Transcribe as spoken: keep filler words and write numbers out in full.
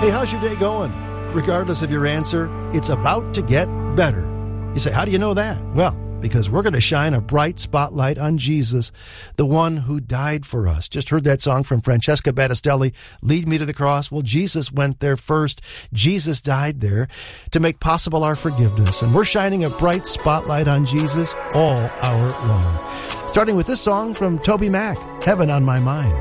Hey, how's your day going? Regardless of your answer, it's about to get better. You say, how do you know that? Well, because we're going to shine a bright spotlight on Jesus, the one who died for us. Just heard that song from Francesca Battistelli, Lead Me to the Cross. Well, Jesus went there first. Jesus died there to make possible our forgiveness. And we're shining a bright spotlight on Jesus all hour long. Starting with this song from Toby Mac, Heaven on My Mind.